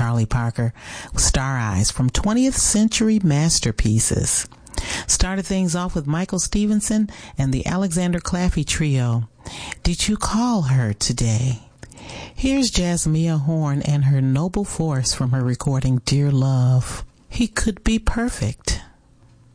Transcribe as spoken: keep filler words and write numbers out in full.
Charlie Parker, Star Eyes from twentieth Century Masterpieces. Started things off with Michael Stevenson and the Alexander Claffey Trio. Did you call her today? Here's Jasmia Horn and her Noble Force from her recording Dear Love. He could be perfect.